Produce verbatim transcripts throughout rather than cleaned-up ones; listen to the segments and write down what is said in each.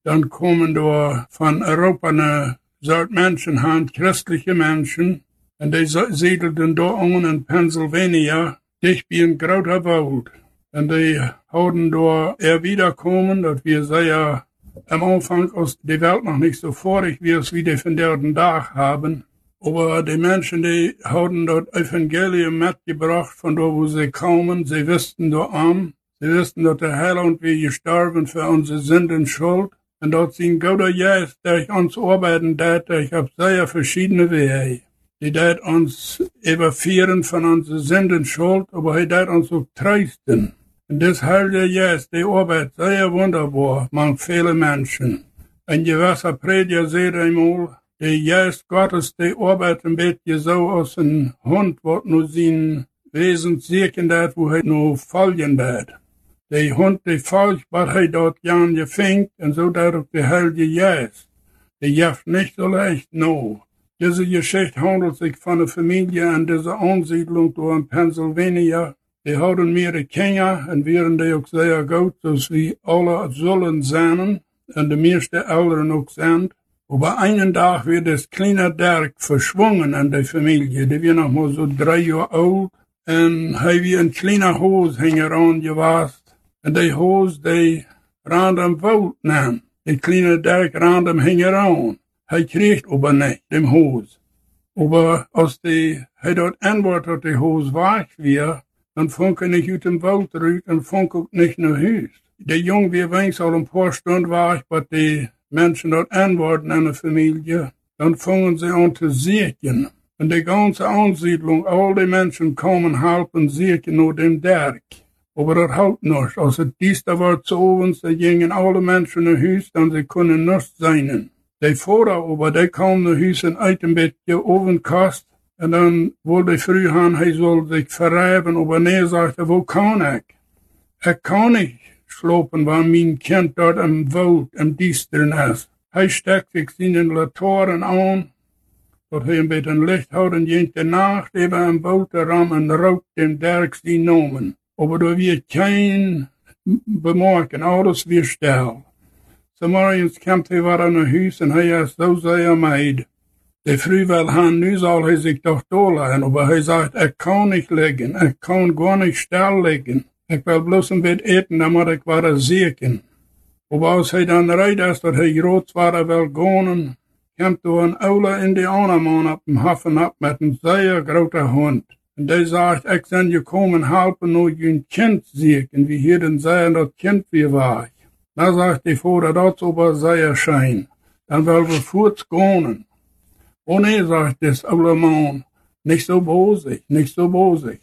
dann kommen da von Europa eine Sorte Menschen han, christliche Menschen, und die siedelten da an in Pennsylvania, dicht wie ein großer Wald. Und die hatten da er wiederkommen, dass wir sehr am Anfang aus der Welt noch nicht so vorig wie es wie die von der Tag haben. Aber die Menschen, die hatten dort Evangelium mitgebracht, von da wo sie kamen, sie wussten da an, sie wussten, dass der Heiland wir gestorben für unsere Sünden schuld. Und dort sind Gott Jesus, der ich uns arbeiten dat, ich hab sehr verschiedene Wege. Die dat uns überführen von unseren Sünden schuld, aber er dat uns auch trösten. Und das Heilige Jesus, die Arbeit sehr wunderbar, man viele Menschen. Ein gewisser Prediger sagt einmal, der Jesus Gottes, die Arbeit ein bisschen so aus einem Hund, was nur sein Wesen sehen dat, wo er nur folgen dat. Der Hund, der folgt, was er dort gern gefängt, und so dat auch der Heilige Jesus. Der jaft nicht so leicht, no. Diese Geschichte handelt sich von einer Familie an dieser Ansiedlung da in Pennsylvania. Die hatten mehrere Kinder und wären die auch sehr gut, dass wir alle sollen sein und die meisten Eltern auch sind. Aber einen Tag wird das kleine Dirk verschwungen an der Familie. Die war noch mal so drei Jahre alt und er wie ein kleiner Hose hängen angewasst. Und die Hose, die ran am Wald nahm. Der kleine Dirk ran am hängen an. Er kriegt aber nicht, dem Hose. Aber als die, er dort antwortet, dass die Hose weich wird, dann funk er nicht aus dem Wald raus und funk auch nicht nach Haus. Der Junge, wie wenigstens all ein paar Stunden war ich, was die Menschen dort antworten an der Familie, dann fangen sie an zu siechen. Und die ganze Ansiedlung, all die Menschen kommen halten siechen nur dem Dirk. Aber das halt nicht. Also dies da war zu uns, da gingen alle Menschen nach Haus, dann sie können nicht sein. Die Vater aber, der kam nach Haus und eit ein bisschen Ovenkast. Und dann wollte ich früh haben, er soll sich verreiben, aber nee, sagte, wo kann ich? Ich kann nicht schlafen, weil mein Kind dort im Wald, im Düstern ist. Er steckt sich seinen Latoren an, dass er ein bisschen Licht hat und jede Nacht über im Wald herum und raucht dem Dirk die Nomen. Aber da wird kein bemerken, alles wird still. So morgens kommt er wieder nach Haus und er ist so sehr meid. Der früh will haben, nu soll er sich doch da lassen, aber er sagt, ich kann nicht liegen, ich kann gar nicht still liegen. Ich will bloß ein bisschen essen, damit ich wieder sehen. Aber als er dann reid ist, dass er groß war, er will gehen, kommt da ein Ola Indianermann ab dem Hafen ab mit einem sehr großen Hund. Und der sagt, ich bin gekommen, helfen nur ein Kind sehen, wie hier denn sagen, das Kind wie war ich. Da sagt die Vater, das aber sehr schön. Dann will wir kurz gehen. Oh nee, sagt das alte Mann, nicht so bosig, nicht so bosig.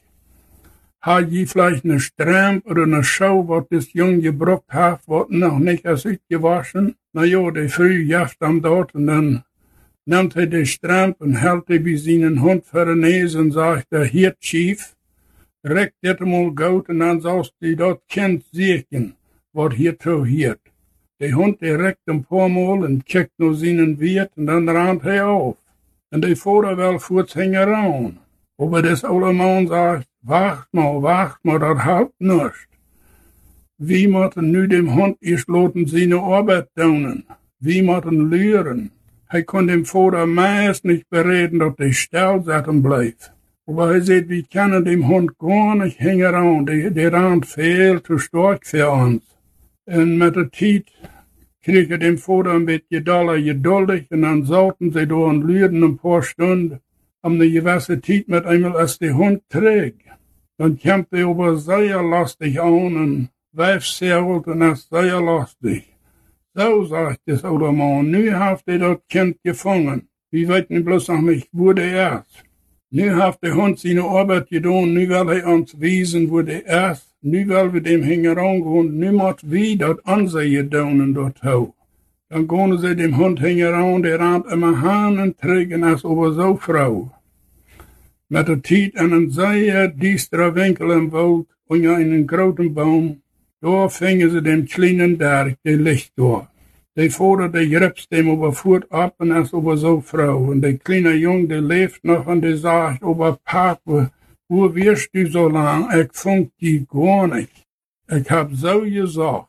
Hat je vielleicht eine Stramp oder eine Schau, was das Junge gebrockt hat, was noch nicht als gewaschen? Na ja, der früh jaft am dort und dann nimmt er die Stramp und hält er wie seinen Hund vor den Nase und sagt, der Hirt Chief, reckt dit mal gut und dann sollst du dort Kind sehen, was hier zu hiert. Der Hund, der reckt ein paar Mal und kickt nur seinen Wirt und dann rannt er auf. Und der Vater will kurz hängen ran. Aber das alte Mann sagt, wacht mal, wacht mal, das halt nicht. Wie müssen nu dem Hund erst loten seine Arbeit tun? Wie müssen lehren? Er kann dem Vater meist nicht bereden, dass der still sitzen bleibt. Aber er sagt, wir können dem Hund gar nicht hängen ran. Der, der Rand viel zu stark für uns. Und mit der Zeit kriegen dem Vater ein bisschen doller geduldig und dann sollten sie da und lüden ein paar Stunden. Um eine gewisse Zeit mit einmal, als der Hund trägt. Dann kommt er aber sehr lustig an und weift sehr gut und ist sehr lustig. So, sagt das alte Mann, nu hat er das Kind gefangen. Wir wissen bloß noch nicht, wo der ist. Nu hat der Hund seine Arbeit getan, nu will er uns wiesen, wo der ist. Nu will wir dem hängen rangehen, nu muss wir das ansehen tun dort ho. Dann gehen sie dem Hund hängen ran, der rennt immer Hahn und trägen als aber so Frau. Mit der Zeit an einem sehr düsteren Winkel im Wald, unter einem großen Baum, da fingen sie dem kleinen Dirk, der Licht da. Der Vater, der gräbst dem aber fort ab und als aber so Frau. Und der kleine Junge, der lebt noch und der sagt, aber Papa, wo wirst du so lang? Ich funk die gar nicht. Ich hab so gesagt.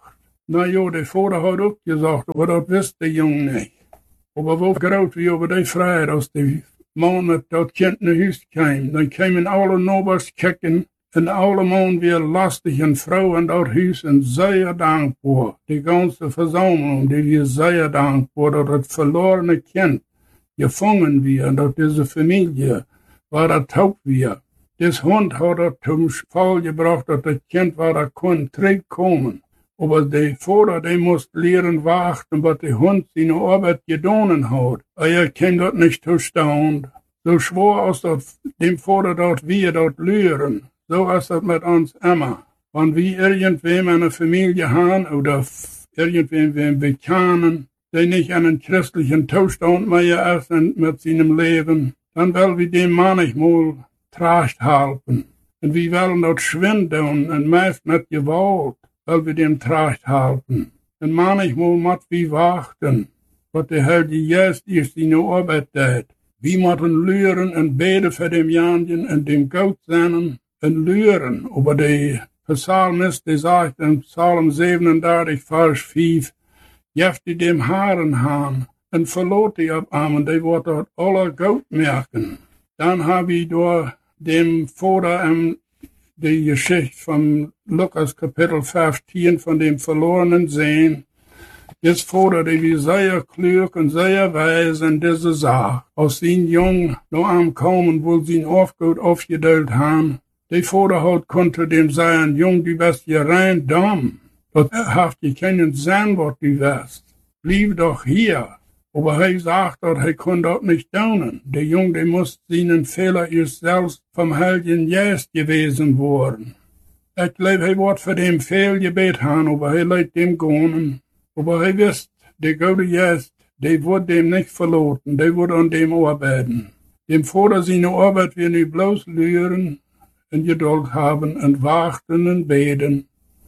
Na ja, der Vater hat auch gesagt, aber das wisst der Junge nicht. Aber wo groot wie over die vrijheid, als die man met dat kind naar huis kwam, dan kwamen alle nobers kijken en alle man weer lastig en vrouw in dat huis en zeer dankbaar. Die ganze verzameling, die weer zeer dankbaar dat het verlorene kind gevangen weer en dat deze familie waar dat ook weer. Des hond had dat zum Fall gebracht, dat het kind waar dat kon terugkomen. Aber der Vater, der muss lernen warten, was der Hund seine Arbeit getan hat. Er kann das nicht verstehen. So schwer als das dem Vater dort wir dort lernen. So ist das mit uns immer. Wenn wir irgendwem eine Familie haben oder irgendwem wir bekennen, der nicht einen christlichen Zustand mehr ist mit seinem Leben, dann wollen wir dem manchmal Trost halten. Und wir wollen dort schwinden und meist mit Gewalt, weil wir dem Trost halten. Und manchmal muss wir warten, was der Heilige Geist ist in der Arbeit tut. Wir müssen lernen und beten für dem Jangen und dem Gott sein und lernen. Aber der Psalmist, der sagt in Psalm siebenunddreißig, Vers fünf, jeft die dem Haaren haben und verlot die ab Armen, die wird dort alle Gott merken. Dann habe ich durch dem Vater im die Geschichte von Lukas Kapitel fünfzehn von dem verlorenen Sehen. Das Vater, der wie sehr klug und sehr weise in dieser Sache, aus den Jungen noch ankommen, wo sie ihn aufgut aufgedealt haben. Der Vater hat konnte dem sagen, Jung, du bist ja rein dumm. Das haft je keinen Sinn, was du wirst. Blieb doch hier. Aber er sagt, dass er kann das nicht tun. Der Junge, der muss seinen Fehler erst selbst vom Heiligen Geist gewesen worden. Ich glaube, er wird für den Fehl gebet haben, aber er leidt dem gehen. Aber er wisst, der gute Geist, der wird dem nicht verloren, der wird an dem arbeiten. Dem Vater seine Arbeit wir nicht bloß lernen und Geduld haben und warten und beten,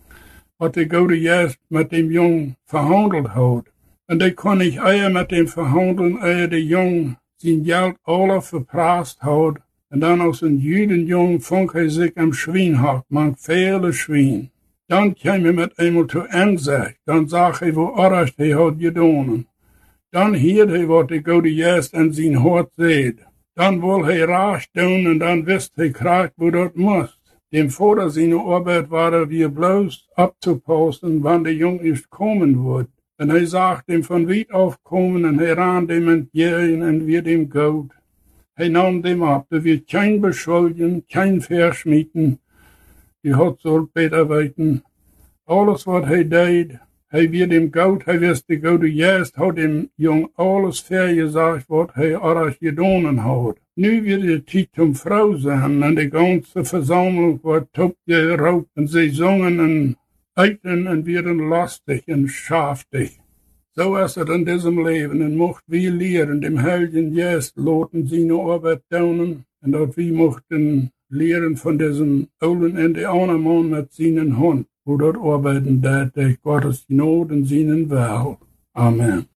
was der gute Geist mit dem Jungen verhandelt hat. Und ich kann nicht eher mit dem verhandeln, eher der Jung sein Geld alle verprasst hat. Und dann aus einem Judenjungen fand er sich am Schwein hat, man viele Schwein. Dann kam er mit einmal zur Einsicht, dann sag er, wo alles er hat getan. Dann hielt er, was der gute Geist an sein Hort sieht. Dann will er rasch tun und dann wisst er kracht, wo das muss. Dem Vater seine Arbeit war er wie bloß abzupassen, wann der Jung erst kommen wird. Und er sagt ihm von weit auf kommen und er ran dem entgegen und wir dem Gott. Er nahm dem ab, er wird kein beschuldigen, kein verschmieden. Die hat soll besser weiten. Alles, was er deed, er wird dem Gott, er wirst die Gott jetzt, hat dem Jung alles fair gesagt, was er alles getan hat. Nu wird die Zeit zum Frau sein und die ganze Versammlung wird top geraubt und sie singen und Eiten und werden lastig und schaftig. So ist es in diesem Leben und mocht wir lehren, dem Heiligen Geist loten seine Arbeit tun und dass wir mochten lehren von diesem Olden und der anderen Mann mit seinen Hund, wo dort arbeiten, der Gottes Gnade und seinen Willen. Amen.